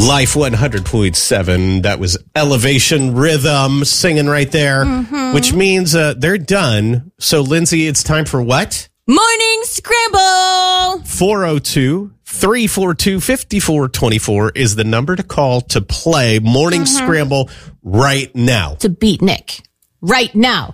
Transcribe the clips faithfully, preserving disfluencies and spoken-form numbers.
Life one hundred point seven. That was Elevation Rhythm singing right there, mm-hmm. which means uh, they're done. So, Lindsay, it's time for what? Morning Scramble! four oh two, three four two, five four two four is the number to call to play Morning mm-hmm. Scramble right now. To beat Nick. Right now.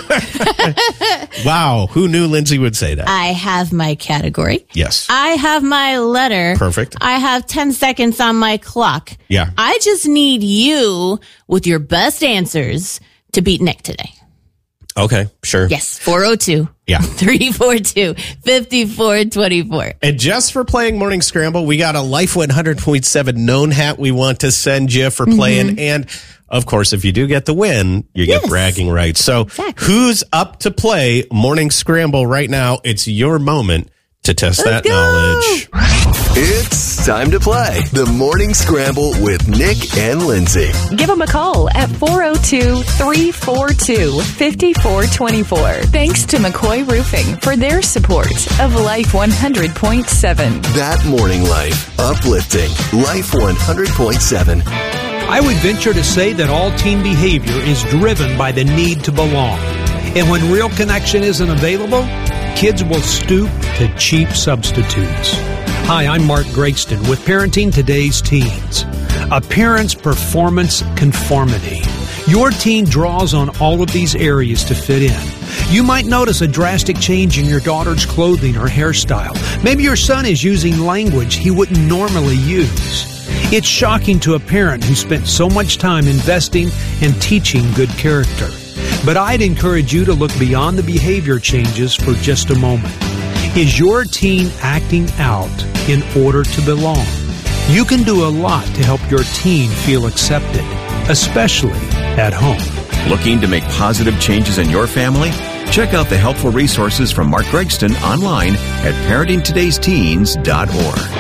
Wow. Who knew Lindsay would say that? I have my category. Yes. I have my letter. Perfect. I have ten seconds on my clock. Yeah. I just need you with your best answers to beat Nick today. Okay, sure. Yes, four oh two. Yeah. three four two, five four two four. And just for playing Morning Scramble, we got a Life one hundred point seven known hat we want to send you for playing. Mm-hmm. And, of course, if you do get the win, you yes. get bragging rights. So exactly. Who's up to play Morning Scramble right now? It's your moment to test Let's that go. knowledge. It's time to play the Morning Scramble with Nick and Lindsay. Give them a call at four oh two, three four two, five four two four. Thanks to McCoy Roofing for their support of Life one hundred point seven. That morning life. Uplifting. Life one hundred point seven. I would venture to say that all teen behavior is driven by the need to belong. And when real connection isn't available, kids will stoop to cheap substitutes. Hi, I'm Mark Gregston with Parenting Today's Teens. Appearance, performance, conformity. Your teen draws on all of these areas to fit in. You might notice a drastic change in your daughter's clothing or hairstyle. Maybe your son is using language he wouldn't normally use. It's shocking to a parent who spent so much time investing and teaching good character. But I'd encourage you to look beyond the behavior changes for just a moment. Is your teen acting out in order to belong? You can do a lot to help your teen feel accepted, especially at home. Looking to make positive changes in your family? Check out the helpful resources from Mark Gregston online at parenting todays teens dot org.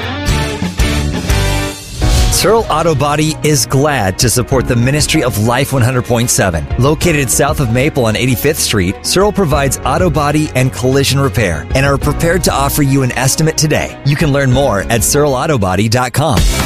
Searle Auto Body is glad to support the ministry of Life one hundred point seven. Located south of Maple on eighty-fifth Street, Searle provides auto body and collision repair and are prepared to offer you an estimate today. You can learn more at searle auto body dot com.